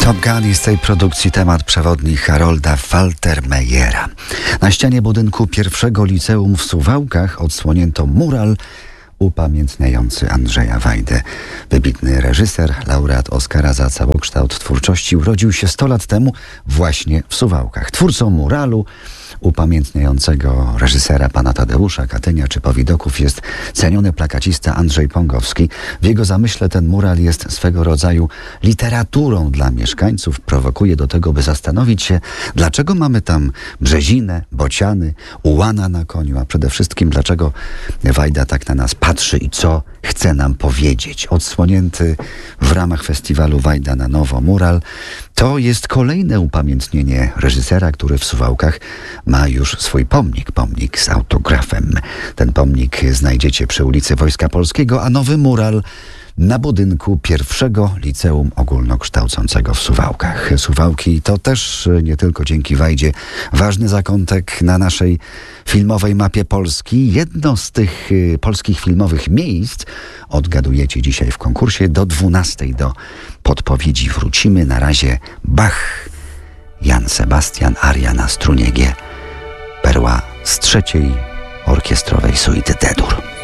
Top Gun jest z tej produkcji temat przewodni Harolda Faltermeyera. Na ścianie budynku pierwszego liceum w Suwałkach odsłonięto mural upamiętniający Andrzeja Wajdę. Wybitny reżyser, laureat Oscara za całokształt twórczości, urodził się 100 lat temu właśnie w Suwałkach. Twórcą muralu upamiętniającego reżysera pana Tadeusza Katynia czy Powidoków jest ceniony plakacista Andrzej Pągowski. W jego zamyśle ten mural jest swego rodzaju literaturą dla mieszkańców. Prowokuje do tego, by zastanowić się, dlaczego mamy tam Brzezinę, Bociany, Ułana na koniu, a przede wszystkim dlaczego Wajda tak na nas patrzy i co chce nam powiedzieć. Odsłonięty w ramach festiwalu Wajda na nowo mural to jest kolejne upamiętnienie reżysera, który w Suwałkach ma już swój pomnik z autografem. Ten pomnik znajdziecie przy ulicy Wojska Polskiego, a nowy mural na budynku pierwszego liceum ogólnokształcącego w Suwałkach. Suwałki to też nie tylko dzięki Wajdzie ważny zakątek na naszej filmowej mapie Polski. Jedno z tych polskich filmowych miejsc odgadujecie dzisiaj w konkursie. Do 12 do podpowiedzi wrócimy. Na razie Bach, Jan Sebastian, aria na strunie G, perła z trzeciej orkiestrowej suity D-dur.